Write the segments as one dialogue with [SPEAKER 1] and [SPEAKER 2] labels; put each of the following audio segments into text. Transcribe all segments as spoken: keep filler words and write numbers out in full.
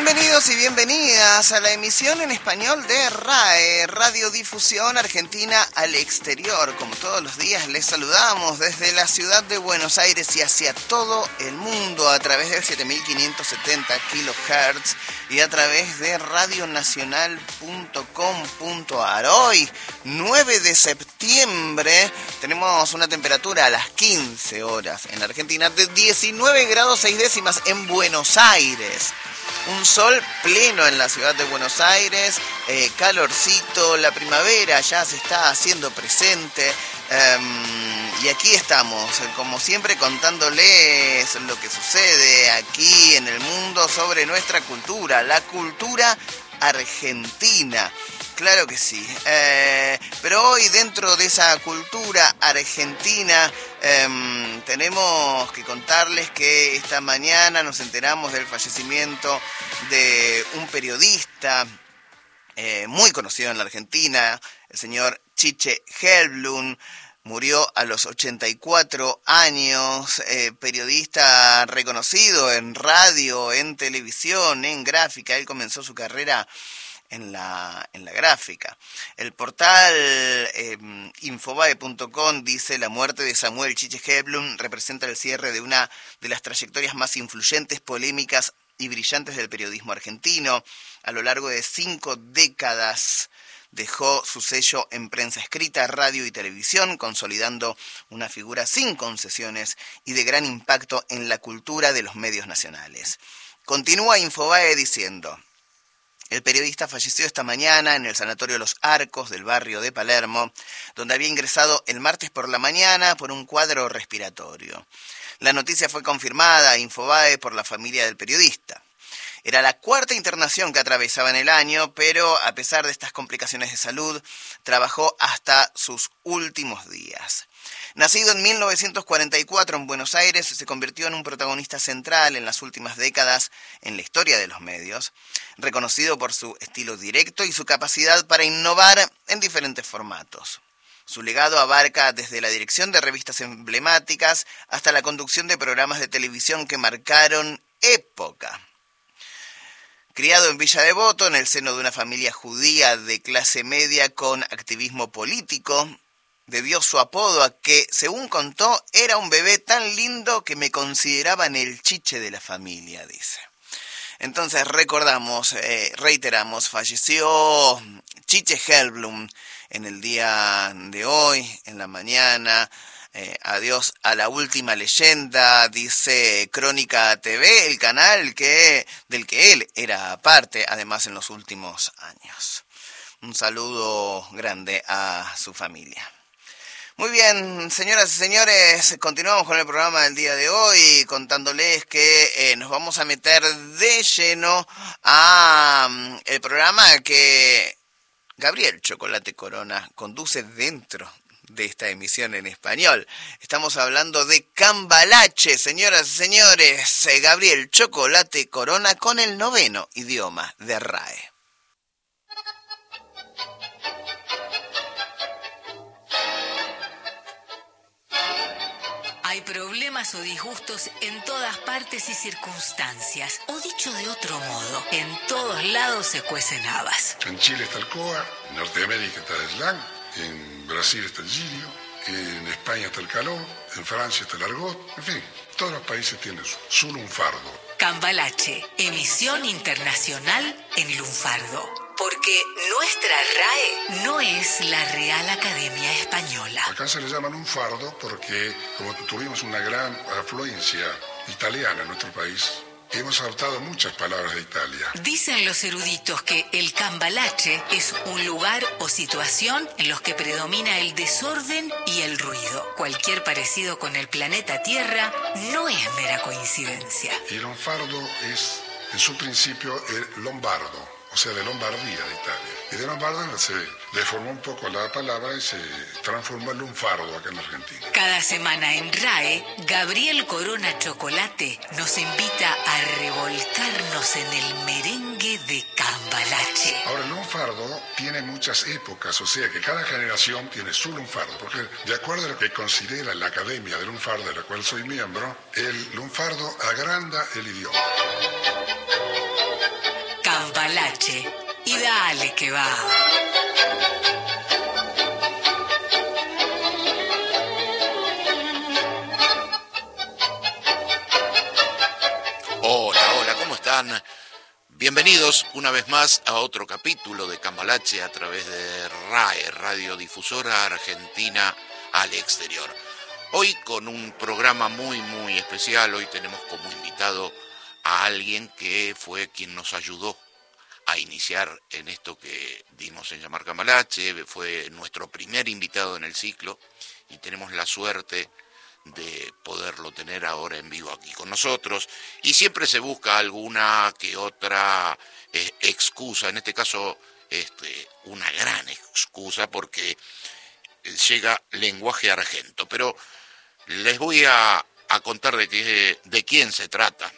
[SPEAKER 1] Bienvenidos y bienvenidas a la emisión en español de RAE, Radiodifusión Argentina al Exterior. Como todos los días les saludamos desde la ciudad de Buenos Aires y hacia todo el mundo a través de siete mil quinientos setenta kilohertz y a través de radionacional punto com punto a r. Hoy, nueve de septiembre, tenemos una temperatura a las quince horas en Argentina de diecinueve grados seis décimas en Buenos Aires. Un sol pleno en la ciudad de Buenos Aires, eh, calorcito, la primavera ya se está haciendo presente. Um, y aquí estamos, como siempre, contándoles lo que sucede aquí en el mundo sobre nuestra cultura, la cultura argentina. Claro que sí, eh, pero hoy dentro de esa cultura argentina eh, tenemos que contarles que esta mañana nos enteramos del fallecimiento de un periodista eh, muy conocido en la Argentina, el señor Chiche Helblum. Murió a los ochenta y cuatro años, eh, periodista reconocido en radio, en televisión, en gráfica. Él comenzó su carrera en la, en la gráfica. El portal eh, infobae punto com dice: la muerte de Samuel Chiche Helblum representa el cierre de una de las trayectorias más influyentes, polémicas y brillantes del periodismo argentino. A lo largo de cinco décadas dejó su sello en prensa escrita, radio y televisión, consolidando una figura sin concesiones y de gran impacto en la cultura de los medios nacionales. Continúa Infobae diciendo: el periodista falleció esta mañana en el Sanatorio Los Arcos del barrio de Palermo, donde había ingresado el martes por la mañana por un cuadro respiratorio. La noticia fue confirmada a Infobae por la familia del periodista. Era la cuarta internación que atravesaba en el año, pero a pesar de estas complicaciones de salud, trabajó hasta sus últimos días. Nacido en mil novecientos cuarenta y cuatro en Buenos Aires, se convirtió en un protagonista central en las últimas décadas en la historia de los medios, reconocido por su estilo directo y su capacidad para innovar en diferentes formatos. Su legado abarca desde la dirección de revistas emblemáticas hasta la conducción de programas de televisión que marcaron época. Criado en Villa Devoto, en el seno de una familia judía de clase media con activismo político, debió su apodo a que, según contó, era un bebé tan lindo que me consideraban el chiche de la familia, dice. Entonces recordamos, eh, reiteramos, falleció Chiche Helblum en el día de hoy, en la mañana. Eh, adiós a la última leyenda, dice Crónica T V, el canal que del que él era parte, además, en los últimos años. Un saludo grande a su familia. Muy bien, señoras y señores, continuamos con el programa del día de hoy, contándoles que eh, nos vamos a meter de lleno a um, el programa que Gabriel Chocolate Corona conduce dentro de esta emisión en español. Estamos hablando de Cambalache, señoras y señores. Eh, Gabriel Chocolate Corona con el noveno idioma de RAE.
[SPEAKER 2] Hay problemas o disgustos en todas partes y circunstancias. O dicho de otro modo, en todos lados se cuecen habas.
[SPEAKER 3] En Chile está el coa, en Norteamérica está el slang, en Brasil está el girio, en España está el caló, en Francia está el argot, en fin, todos los países tienen su, su lunfardo.
[SPEAKER 2] Cambalache, emisión internacional en lunfardo. Porque nuestra RAE no es la Real Academia Española.
[SPEAKER 3] Acá se le llama lunfardo porque, como tuvimos una gran afluencia italiana en nuestro país, hemos adoptado muchas palabras de Italia.
[SPEAKER 2] Dicen los eruditos que el Cambalache es un lugar o situación en los que predomina el desorden y el ruido. Cualquier parecido con el planeta Tierra no es mera coincidencia.
[SPEAKER 3] Y el lunfardo es, en su principio, el lombardo, o sea, de Lombardía, de Italia. Y de Lombardía se deformó un poco la palabra y se transformó en lunfardo acá en Argentina.
[SPEAKER 2] Cada semana en RAE, Gabriel Corona Chocolate nos invita a revolcarnos en el merengue de Cambalache.
[SPEAKER 3] Ahora, el lunfardo tiene muchas épocas, o sea que cada generación tiene su lunfardo, porque de acuerdo a lo que considera la Academia de Lunfardo, de la cual soy miembro, el lunfardo agranda el idioma.
[SPEAKER 2] Cambalache y dale que va.
[SPEAKER 4] Hola, hola, ¿cómo están? Bienvenidos una vez más a otro capítulo de Cambalache a través de R A E, Radiodifusora Argentina al Exterior. Hoy con un programa muy, muy especial. Hoy tenemos como invitado a alguien que fue quien nos ayudó a iniciar en esto que dimos en llamar Cambalache. Fue nuestro primer invitado en el ciclo y tenemos la suerte de poderlo tener ahora en vivo aquí con nosotros, y siempre se busca alguna que otra eh, excusa, en este caso este, una gran excusa, porque llega lenguaje argento, pero les voy a, a contar de, qué, de quién se trata.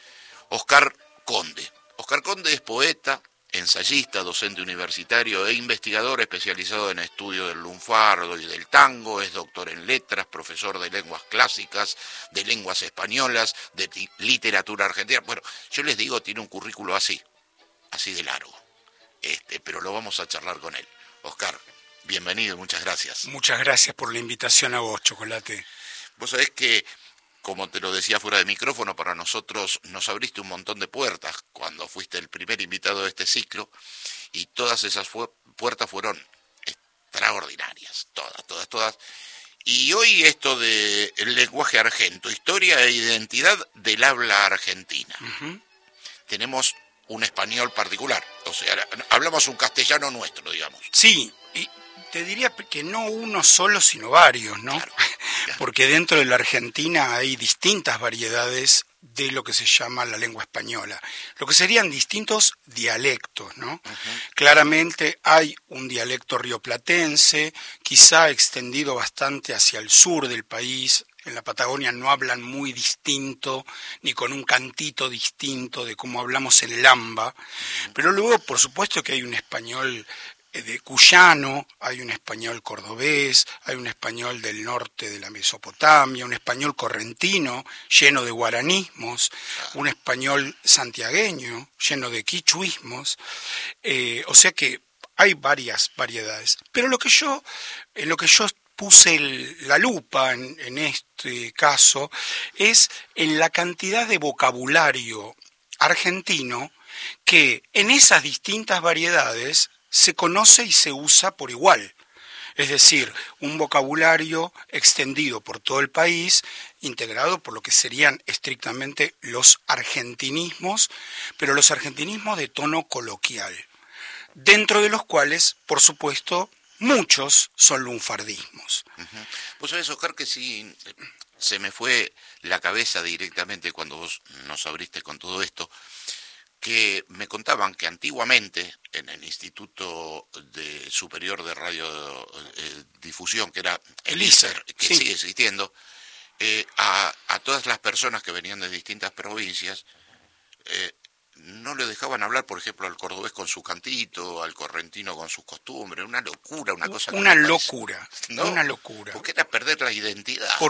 [SPEAKER 4] Oscar Conde. Oscar Conde es poeta, ensayista, docente universitario e investigador especializado en estudio del lunfardo y del tango. Es doctor en letras, profesor de lenguas clásicas, de lenguas españolas, de literatura argentina. Bueno, yo les digo, tiene un currículo así, así de largo, este, pero lo vamos a charlar con él. Oscar, bienvenido, muchas gracias.
[SPEAKER 5] Muchas gracias por la invitación a vos, Chocolate.
[SPEAKER 4] Vos sabés que, como te lo decía fuera de micrófono, para nosotros nos abriste un montón de puertas cuando fuiste el primer invitado de este ciclo, y todas esas fu- puertas fueron extraordinarias, todas, todas, todas. Y hoy esto de el lenguaje argento, historia e identidad del habla argentina. Uh-huh. Tenemos un español particular, o sea, hablamos un castellano nuestro, digamos.
[SPEAKER 5] Sí, y te diría que no uno solo, sino varios, ¿no?
[SPEAKER 4] Claro, claro.
[SPEAKER 5] Porque dentro de la Argentina hay distintas variedades de lo que se llama la lengua española, lo que serían distintos dialectos, ¿no? Uh-huh. Claramente hay un dialecto rioplatense, quizá extendido bastante hacia el sur del país. En la Patagonia no hablan muy distinto, ni con un cantito distinto de cómo hablamos en Lamba, uh-huh. Pero luego, por supuesto, que hay un español de cuyano, hay un español cordobés, hay un español del norte de la Mesopotamia, un español correntino lleno de guaranismos, un español santiagueño lleno de quichuismos, eh, o sea que hay varias variedades. Pero lo que yo, en lo que yo puse el, la lupa en, en este caso es en la cantidad de vocabulario argentino que en esas distintas variedades se conoce y se usa por igual. Es decir, un vocabulario extendido por todo el país, integrado por lo que serían estrictamente los argentinismos, pero los argentinismos de tono coloquial, dentro de los cuales, por supuesto, muchos son lunfardismos.
[SPEAKER 4] Uh-huh. Vos sabés, Oscar, que sí, se me fue la cabeza directamente cuando vos nos abriste con todo esto, que me contaban que antiguamente en el Instituto de Superior de Radiodifusión, eh, que era el I S E R, que sí. sigue existiendo, eh, a, a todas las personas que venían de distintas provincias, eh, no le dejaban hablar, por ejemplo, al cordobés con su cantito, al correntino con sus costumbres, una locura, una cosa...
[SPEAKER 5] Una locura, ¿no? Una locura.
[SPEAKER 4] Porque era perder la identidad.
[SPEAKER 5] Porque